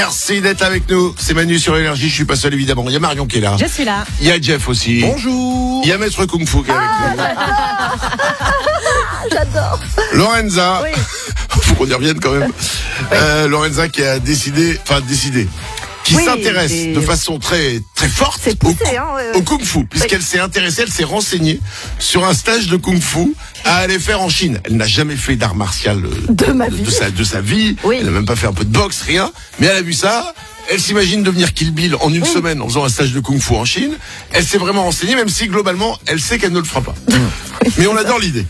Merci d'être avec nous. C'est Manu sur Énergie. Je suis pas seul évidemment. Il y a Marion qui est là. Je suis là. Il y a Jeff aussi. Bonjour. Il y a Maître Kung Fu qui est avec nous. J'adore. Lorenza. Oui. Faut qu'on y revienne quand même. Lorenza qui a décidé, qui s'intéresse de façon très très forte au Kung Fu, puisqu'elle s'est intéressée, elle s'est renseignée sur un stage de Kung Fu à aller faire en Chine. Elle n'a jamais fait d'art martial de sa vie. Oui. Elle n'a même pas fait un peu de boxe, rien. Mais elle a vu ça. Elle s'imagine devenir Kill Bill en une semaine en faisant un stage de Kung Fu en Chine. Elle s'est vraiment renseignée, même si globalement, elle sait qu'elle ne le fera pas. Mais on adore l'idée.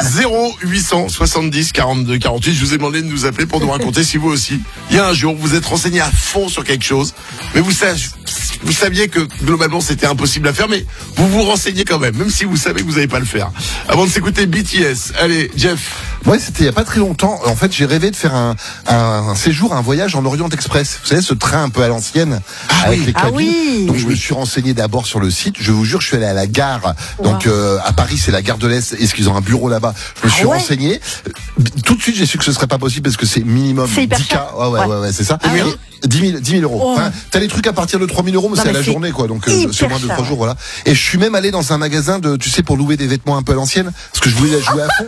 0870 42 48. Je vous ai demandé de nous appeler pour nous raconter si vous aussi, il y a un jour, vous êtes renseigné à fond sur quelque chose, mais vous saviez que globalement c'était impossible à faire, mais vous vous renseignez quand même si vous savez que vous n'allez pas le faire. Avant de s'écouter BTS, allez, Jeff. Ouais, c'était il y a pas très longtemps. En fait, j'ai rêvé de faire un séjour, un voyage en Orient Express. Vous savez, ce train un peu à l'ancienne avec les cabines. Donc je me suis renseigné d'abord sur le site. Je vous jure, je suis allé à la gare. Donc à Paris, c'est la gare de l'Est. Est-ce qu'ils ont un bureau là-bas? Je me suis renseigné. Tout de suite, j'ai su que ce serait pas possible parce que c'est minimum 10K. Ouais, c'est ça. 10 000 euros. Enfin, t'as les trucs à partir de 3 000 euros, mais c'est à la journée, quoi. Donc, c'est moins de 3 jours, voilà. Et je suis même allé dans un magasin pour louer des vêtements un peu à l'ancienne, parce que je voulais jouer à fond.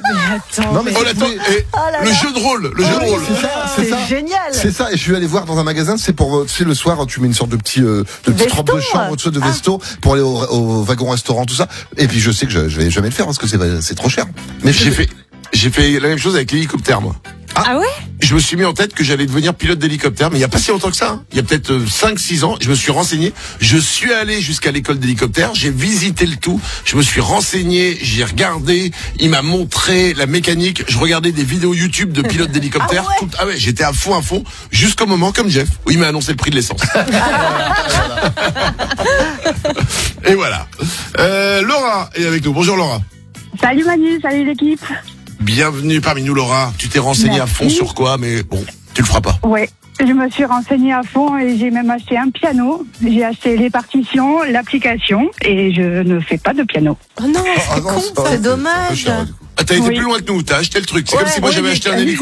Le jeu de rôle, c'est ça. Génial. C'est ça. Et je suis allé voir dans un magasin, c'est pour, tu sais, le soir, tu mets une sorte de petite robe de chambre au-dessus de vesto pour aller au wagon-restaurant, tout ça. Et puis, je sais que je vais jamais le faire parce que c'est trop cher. Mais j'ai fait la même chose avec l'hélicoptère, moi. Ah ouais? Je me suis mis en tête que j'allais devenir pilote d'hélicoptère, mais il y a pas si longtemps que ça. Hein. Il y a peut-être 5-6 ans, je me suis renseigné. Je suis allé jusqu'à l'école d'hélicoptère, j'ai visité le tout, je me suis renseigné, j'ai regardé, il m'a montré la mécanique, je regardais des vidéos YouTube de pilotes d'hélicoptère. J'étais à fond, jusqu'au moment, comme Jeff, où il m'a annoncé le prix de l'essence. Et voilà. Laura est avec nous. Bonjour Laura. Salut Manu, salut l'équipe. Bienvenue parmi nous Laura. Tu t'es renseignée à fond sur quoi, mais bon, tu le feras pas. Ouais, je me suis renseignée à fond et j'ai même acheté un piano. J'ai acheté les partitions, l'application et je ne fais pas de piano. Oh non, c'est dommage. T'as été plus loin que nous, t'as acheté le truc. C'est comme si moi j'avais acheté un hélico.